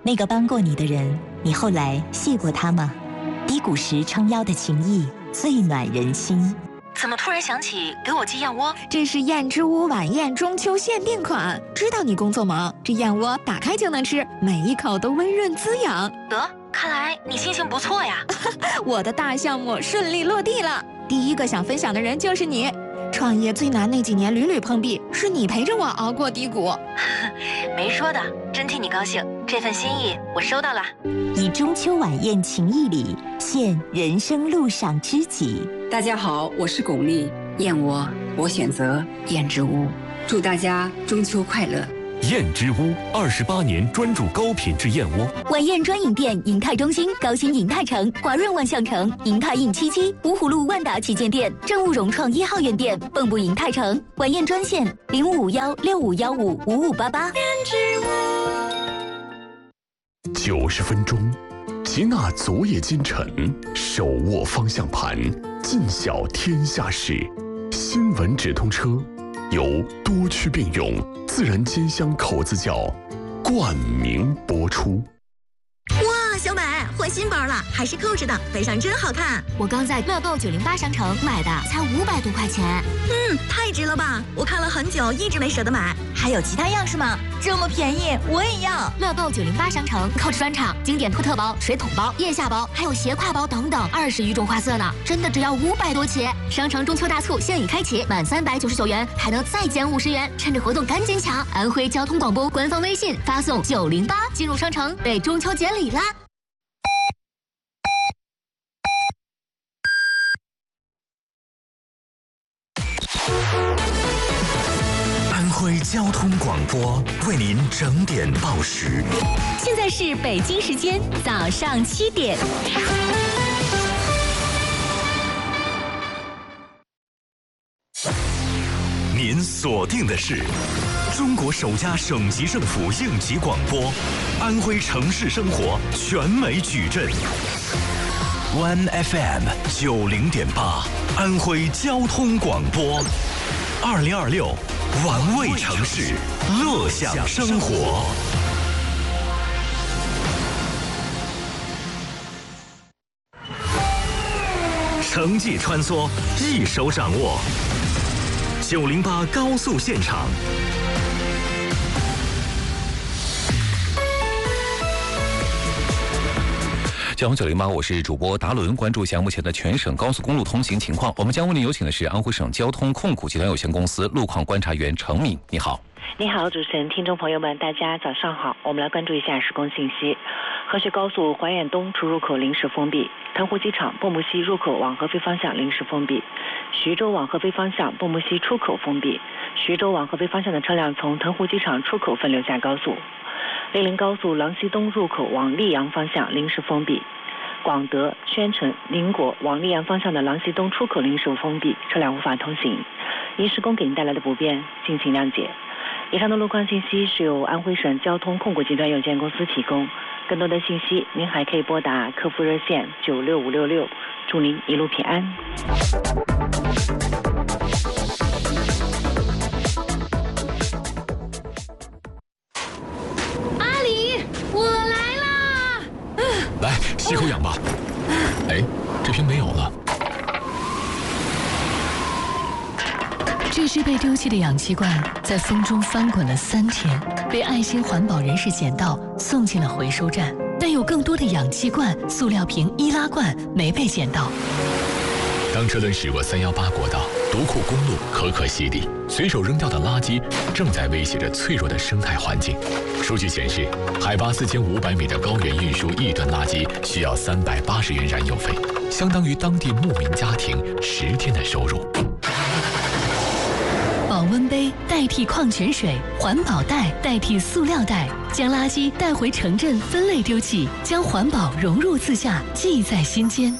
那个帮过你的人，你后来谢过他吗？低谷时撑腰的情谊，最暖人心。 怎么突然想起给我寄燕窝？ 这是燕之屋晚宴中秋限定款，知道你工作忙，这燕窝打开就能吃，每一口都温润滋养。 得，看来你心情不错呀。 我的大项目顺利落地了，第一个想分享的人就是你。创业最难那几年屡屡碰壁，是你陪着我熬过低谷。 没说的，真替你高兴，这份心意我收到了。 以中秋晚宴情谊礼，献人生路上知己。 大家好，我是巩俐，燕窝我选择燕之屋，祝大家中秋快乐。 燕之屋28年专注高品质燕窝。 晚宴专营店：银泰中心、高新银泰城、华润万象城、银泰印77、芜湖路万达旗舰店、政务融创1号院店、蚌埠银泰城。晚宴专线0551651588。 90分钟，吉纳昨夜今晨，手握方向盘，尽晓天下事。新闻直通车由多区并用自然煎香口子窖冠名播出。 哇，小美换新包了，还是扣着的，背上真好看。 我刚在乐购908商城买的，才500多块钱。 太值了吧！我看了很久，一直没舍得买。还有其他样式吗？这么便宜，我也要。 乐购908商城扣着专场，经典兔特包、水桶包、腋下包，还有斜挎包等等，20余种花色呢，真的只要500多起。商城中秋大促现已开启，满399元还能再减50元，趁着活动赶紧抢！安徽交通广播官方微信发送908进入商城，备中秋节礼啦！ 安徽交通广播为您整点报时。 现在是北京时间早上7点。 您锁定的是中国首家省级政府应急广播，安徽城市生活全美矩阵。One FM 90.8，安徽交通广播，2026玩味城市，乐享生活。城际穿梭，一手掌握。908高速现场。 交通908，我是主播达伦，关注一下目前的全省高速公路通行情况。我们将为您有请的是安徽省交通控股集团有限公司路况观察员程敏，你好。 你好，主持人，听众朋友们，大家早上好。我们来关注一下施工信息。河学高速怀远东出入口临时封闭，腾湖机场蚌埠西入口往合肥方向临时封闭，徐州往合肥方向蚌埠西出口封闭，徐州往合肥方向的车辆从腾湖机场出口分流下高速。莅林高速郎溪东入口往溧阳方向临时封闭，广德、宣城、宁国往溧阳方向的郎溪东出口临时封闭，车辆无法通行。因施工给您带来的不便，敬请谅解。以上的路况信息是由安徽省交通控股集团有限公司提供，更多的信息您还可以拨打客服热线96566，祝您一路平安。 阿里，我来啦！ 来，吸口氧吧。哎，这瓶没有了。 这只被丢弃的氧气罐在风中翻滚了3天，被爱心环保人士捡到，送进了回收站。但有更多的氧气罐、塑料瓶、易拉罐没被捡到。 当车轮驶过318国道、独库公路，可可西里，随手扔掉的垃圾正在威胁着脆弱的生态环境。数据显示，海拔4500米的高原运输1吨垃圾需要380元燃油费，相当于当地牧民家庭10天的收入。 保温杯代替矿泉水，环保袋代替塑料袋，将垃圾带回城镇分类丢弃，将环保融入自下，记在心间。